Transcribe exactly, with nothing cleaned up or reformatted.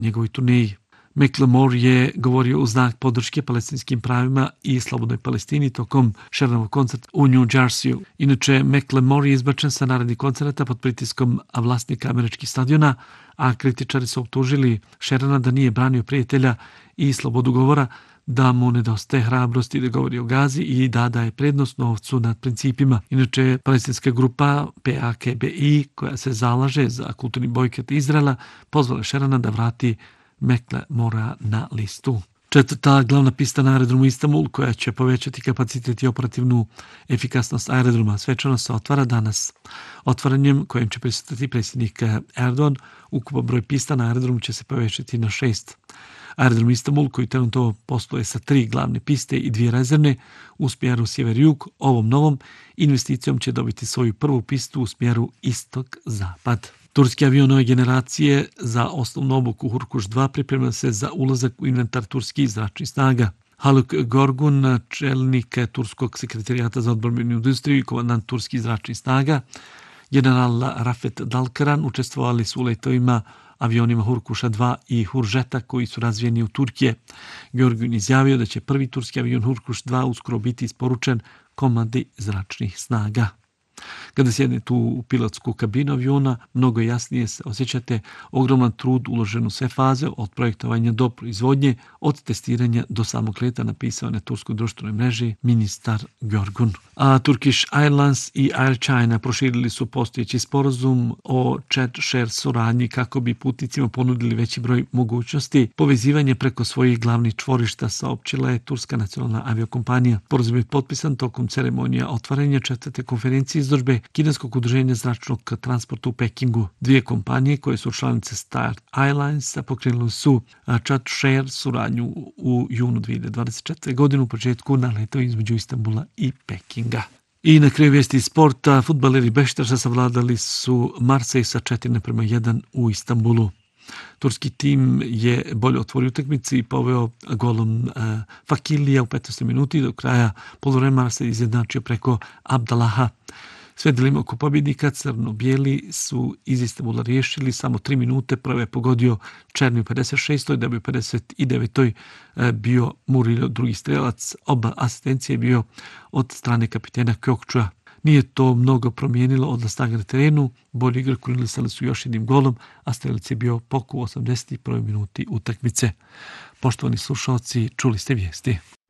njegovoj turneji. Macklemore je govorio u znak podrške palestinskim pravima i slobodnoj Palestini tokom Sheridanovog koncerta u New Jerseyu. Inače, Macklemore je izbačen sa narednih koncerta pod pritiskom vlasnika američkih stadiona, a kritičari su optužili Sheridana da nije branio prijatelja i slobodu govora, da mu nedostaje hrabrosti da govori o Gazi i da daje prednost novcu nad principima. Inače, palestinska grupa P A K B I, koja se zalaže za kulturni bojkot Izraela, pozvala Sheridana da vrati Macklemora na listu. Četvrta glavna pista na aerodromu Istanbul, koja će povećati kapacitet i operativnu efikasnost aerodroma, svečano se otvara danas. Otvaranjem kojem će prisustvovati predsjednik Erdogan, ukupan broj pista na aerodromu će se povećati na šest. Aerodrom Istanbul, koji trenutno posluje sa tri glavne piste i dvije rezervne u smjeru sjever-jug, ovom novom investicijom će dobiti svoju prvu pistu u smjeru istok-zapad. Turski avion nove generacije za osnovnu obuku Hurkuš dva priprema se za ulazak u inventar turskih zračnih snaga. Haluk Gorgun, čelnik Turskog sekretarijata za odbrambenu industriju i komandant turskih zračnih snaga, general Rafet Dalkaran učestvovali su u letovima avionima Hurkuša dva i Huržeta koji su razvijeni u Turkije. Gorgun izjavio da će prvi turski avion Hurkuš dva uskoro biti isporučen komandi zračnih snaga. Kada sjednete u pilotsku kabinu aviona, mnogo jasnije se osjećate ogroman trud uložen u sve faze, od projektovanja do proizvodnje, od testiranja do samog leta, napisao na turskoj društvenoj mreži ministar Görgun. A Turkish Airlines i Air China proširili su postojeći sporazum o chat share suradnji kako bi putnicima ponudili veći broj mogućnosti. Povezivanje preko svojih glavnih čvorišta, saopćila je turska nacionalna aviokompanija. Sporazum je potpisan tokom ceremonija otvaranja četvrte konferencije izložbe kineskog udruženja zračnog transporta u Pekingu. Dvije kompanije koje su članice Star Airlines pokrenuli su chat share suradnju u junu dvije hiljade dvadeset četvrte. godine u početku na letovima između Istanbula i Pekinga. I na kraju vijesti sporta, fudbaleri Bešiktaša savladali su Marsej sa četiri naprema jedan u Istanbulu. Turski tim je bolje otvorio utakmicu i poveo golom uh, Fakilija u petnaestoj minuti. Do kraja poluvremena se izjednačio preko Abdallaha. Sve delimo oko pobjednika, crno-bijeli su iz Istanbula riješili samo tri minute. Prvo je pogodio Černi u pedeset šestoj da bi u pedeset devetoj bio Murillo drugi strelac. Oba asistencije je bio od strane kapitena Kökçüa. Nije to mnogo promijenilo odnos snaga na terenu, bolji igre korinisali su još jednim golom, a strelac je bio Poku u osamdeset prvoj minuti utakmice. Poštovani slušalci, čuli ste vijesti.